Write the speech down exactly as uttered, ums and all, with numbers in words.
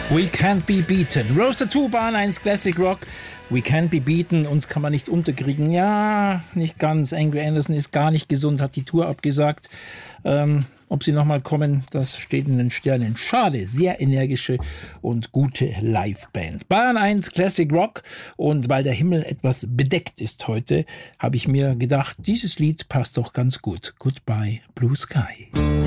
We Can't Be Beaten. Roaster zwei, Bahn eins Classic Rock. We Can't Be Beaten. Uns kann man nicht unterkriegen. Ja, nicht ganz. Angry Anderson ist gar nicht gesund, hat die Tour abgesagt. Ähm, ob sie nochmal kommen, das steht in den Sternen. Schade, sehr energische und gute Liveband. Bahn eins Classic Rock. Und weil der Himmel etwas bedeckt ist heute, habe ich mir gedacht, dieses Lied passt doch ganz gut. Goodbye Blue Sky.